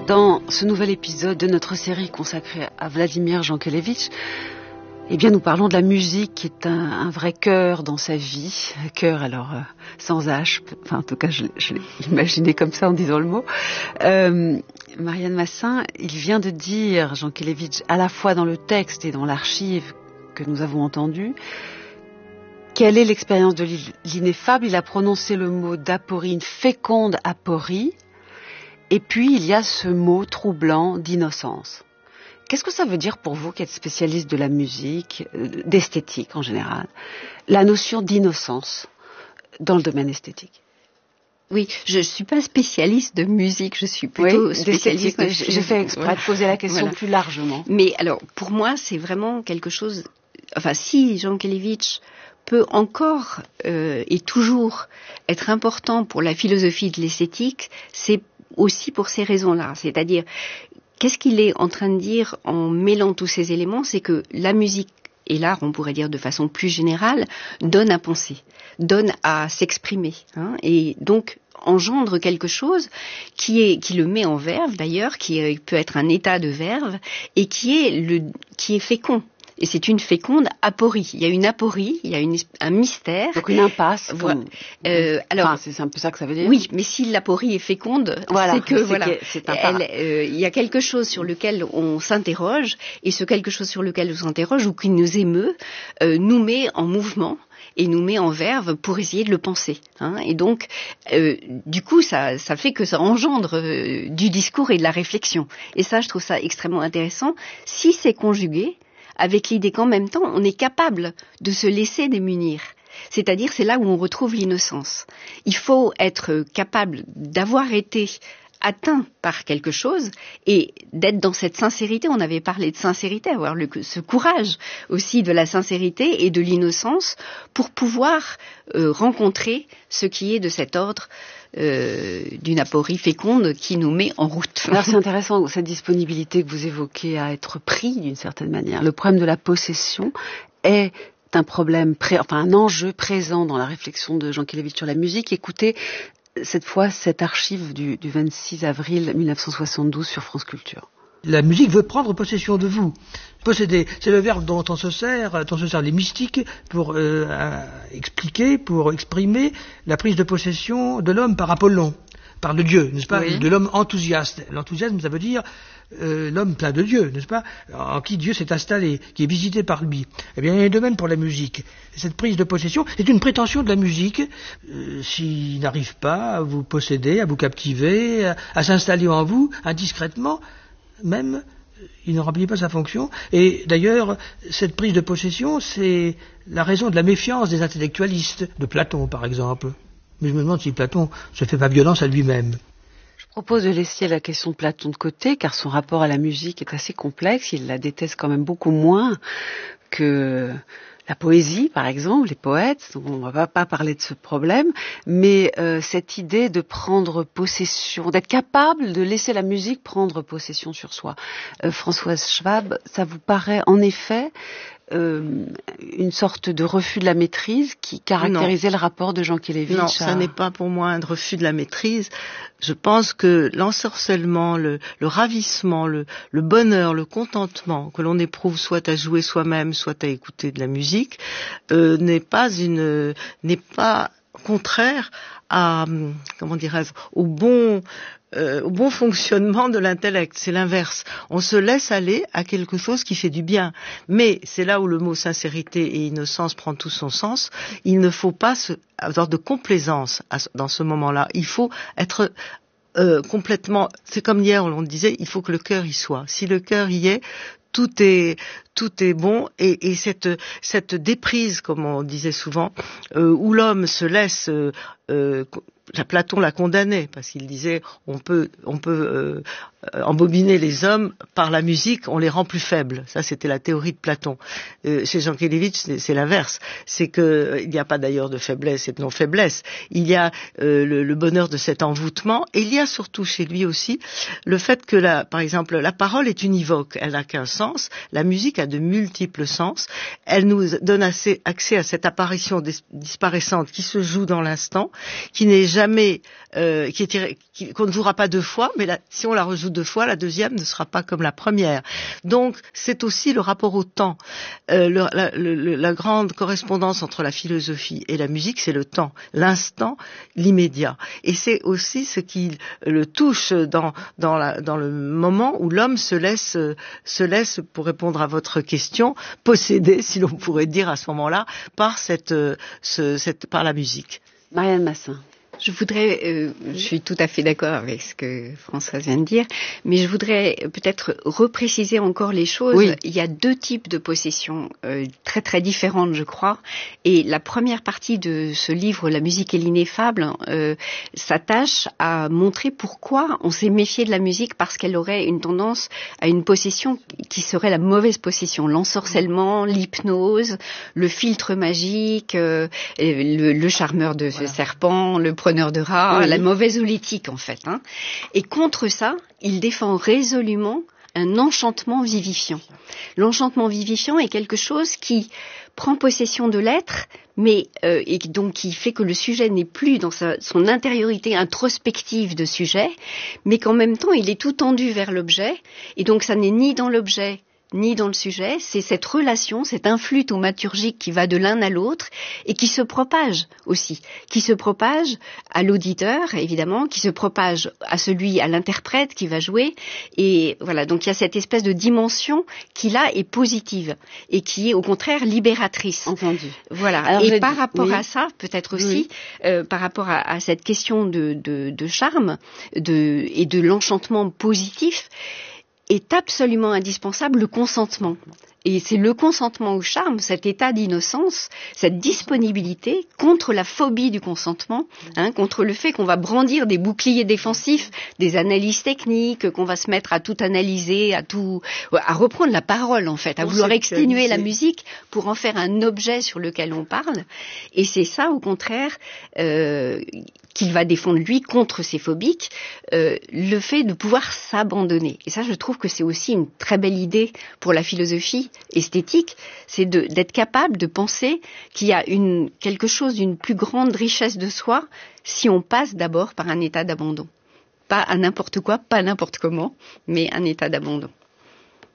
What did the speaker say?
Dans ce nouvel épisode de notre série consacrée à Vladimir Jankélévitch, eh bien, nous parlons de la musique qui est un vrai cœur dans sa vie. Cœur, alors, sans H. Enfin, en tout cas, je l'ai imaginé comme ça en disant le mot. Marianne Massin, il vient de dire, Jankélévitch, à la fois dans le texte et dans l'archive que nous avons entendu, quelle est l'expérience de l'ineffable. Il a prononcé le mot d'aporie, une féconde aporie. Et puis, il y a ce mot troublant d'innocence. Qu'est-ce que ça veut dire pour vous qui êtes spécialiste de la musique, d'esthétique en général, la notion d'innocence dans le domaine esthétique? Oui, je ne suis pas spécialiste de musique, je suis plutôt spécialiste de film. J'ai fait exprès de poser la question plus largement. Mais alors, pour moi, c'est vraiment quelque chose... Enfin, si Jankélévitch peut encore et toujours être important pour la philosophie de l'esthétique, c'est aussi pour ces raisons-là. C'est-à-dire, qu'est-ce qu'il est en train de dire en mêlant tous ces éléments? C'est que la musique et l'art, on pourrait dire de façon plus générale, donne à penser, donne à s'exprimer, et donc engendre quelque chose qui le met en verve d'ailleurs, qui peut être un état de verve et qui est fécond. Et c'est une féconde aporie. Il y a une aporie, il y a un mystère. Donc une impasse. Voilà. Alors, c'est un peu ça que ça veut dire. Oui, mais si l'aporie est féconde, voilà, c'est que il y a quelque chose sur lequel on s'interroge, et ce quelque chose sur lequel on s'interroge ou qui nous émeut, nous met en mouvement et nous met en verve pour essayer de le penser. Et donc, du coup, ça fait que ça engendre du discours et de la réflexion. Et ça, je trouve ça extrêmement intéressant. Si c'est conjugué avec l'idée qu'en même temps, on est capable de se laisser démunir. C'est-à-dire, c'est là où on retrouve l'innocence. Il faut être capable d'avoir été atteint par quelque chose et d'être dans cette sincérité. On avait parlé de sincérité, avoir ce courage aussi de la sincérité et de l'innocence pour pouvoir rencontrer ce qui est de cet ordre d'une aporie féconde qui nous met en route. Alors c'est intéressant cette disponibilité que vous évoquez à être pris d'une certaine manière. Le problème de la possession est un problème, un enjeu présent dans la réflexion de Jankélévitch sur la musique. Écoutez cette fois cette archive du 26 avril 1972 sur France Culture. La musique veut prendre possession de vous. Posséder, c'est le verbe dont on se sert les mystiques pour expliquer, pour exprimer la prise de possession de l'homme par Apollon, par le Dieu, n'est-ce pas, oui. De l'homme enthousiaste. L'enthousiasme, ça veut dire l'homme plein de Dieu, n'est-ce pas, en qui Dieu s'est installé, qui est visité par lui. Eh bien, il y a un domaine pour la musique. Cette prise de possession, c'est une prétention de la musique, s'il n'arrive pas à vous posséder, à vous captiver, à s'installer en vous, indiscrètement, même, il ne remplit pas sa fonction. Et d'ailleurs, cette prise de possession, c'est la raison de la méfiance des intellectualistes, de Platon par exemple. Mais je me demande si Platon se fait pas violence à lui-même. Je propose de laisser la question de Platon de côté, car son rapport à la musique est assez complexe. Il la déteste quand même beaucoup moins que la poésie, par exemple, les poètes. On ne va pas parler de ce problème, mais cette idée de prendre possession, d'être capable de laisser la musique prendre possession sur soi. Françoise Schwab, ça vous paraît en effet une sorte de refus de la maîtrise qui caractérisait le rapport de Jankélévitch? Non, ça n'est pas pour moi un refus de la maîtrise. Je pense que l'ensorcellement, le ravissement, le bonheur, le contentement que l'on éprouve soit à jouer soi-même, soit à écouter de la musique, n'est pas contraire à, comment dirais-je, au bon fonctionnement de l'intellect. C'est l'inverse. On se laisse aller à quelque chose qui fait du bien. Mais c'est là où le mot sincérité et innocence prend tout son sens. Il ne faut pas avoir de complaisance dans ce moment-là. Il faut être complètement... C'est comme hier, on disait, il faut que le cœur y soit. Si le cœur y est, tout est bon, et cette déprise, comme on disait souvent, où l'homme se laisse... Platon l'a condamné parce qu'il disait on peut embobiner les hommes par la musique, on les rend plus faibles. Ça, c'était la théorie de Platon. Chez Jankélévitch, c'est l'inverse. C'est que il n'y a pas d'ailleurs de faiblesse et de non-faiblesse. Il y a le bonheur de cet envoûtement, et il y a surtout chez lui aussi le fait que par exemple, la parole est univoque. Elle n'a qu'un sens. La musique a de multiples sens. Elle nous donne accès à cette apparition disparaissante qui se joue dans l'instant, qui n'est jamais jamais, qu'on ne jouera pas deux fois, mais si on la rejoue deux fois, la deuxième ne sera pas comme la première. Donc, c'est aussi le rapport au temps. La grande correspondance entre la philosophie et la musique, c'est le temps, l'instant, l'immédiat. Et c'est aussi ce qui le touche dans le moment où l'homme se laisse, pour répondre à votre question, posséder, si l'on pourrait dire à ce moment-là, par par la musique. Marianne Massin. Je suis tout à fait d'accord avec ce que Françoise vient de dire, mais je voudrais peut-être repréciser encore les choses. Oui. Il y a deux types de possessions très très différentes, je crois. Et la première partie de ce livre, La musique et l'ineffable, s'attache à montrer pourquoi on s'est méfié de la musique, parce qu'elle aurait une tendance à une possession qui serait la mauvaise possession, l'ensorcellement, l'hypnose, le filtre magique, le charmeur de serpent, le preneur de rats, la mauvaise holétique en fait. Et contre ça, il défend résolument un enchantement vivifiant. L'enchantement vivifiant est quelque chose qui prend possession de l'être, mais et donc qui fait que le sujet n'est plus dans son intériorité introspective de sujet, mais qu'en même temps il est tout tendu vers l'objet, et donc ça n'est ni dans l'objet ni dans le sujet, c'est cette relation, cet influx thaumaturgique qui va de l'un à l'autre et qui se propage aussi, qui se propage à l'auditeur évidemment, qui se propage à l'interprète qui va jouer, et voilà, donc il y a cette espèce de dimension qui là est positive et qui est au contraire libératrice. Entendu. Voilà. Alors, et par rapport à ça, peut-être aussi, par rapport à cette question de charme et de l'enchantement positif, est absolument indispensable le consentement. Et c'est le consentement au charme, cet état d'innocence, cette disponibilité contre la phobie du consentement, contre le fait qu'on va brandir des boucliers défensifs, des analyses techniques, qu'on va se mettre à tout analyser, à reprendre la parole en fait, à vouloir exténuer la musique pour en faire un objet sur lequel on parle. Et c'est ça au contraire qu'il va défendre lui contre ces phobiques, le fait de pouvoir s'abandonner. Et ça, je trouve que c'est aussi une très belle idée pour la philosophie esthétique, c'est d'être capable de penser qu'il y a quelque chose d'une plus grande richesse de soi si on passe d'abord par un état d'abandon. Pas à n'importe quoi, pas n'importe comment, mais un état d'abandon.